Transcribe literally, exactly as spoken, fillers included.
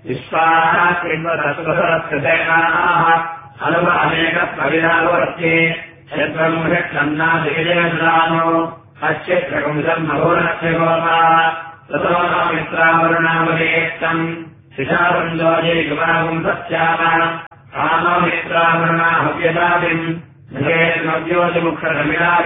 विश्वाः किन्वतत्त्वसरस्यसेनाः अनुव अनेकप्रविधावर्त्ये क्षेत्रमुषन्नादिविजयदानो अक्षेत्रकुंसम् महोरस्य गोपाः ततो न मित्रावरुणावलेष्टम् शिशावृन्दोजे गुणागुंसस्याम कामो मित्रावरुणाहव्यदादिम् नव्योतिमुक्षरमिला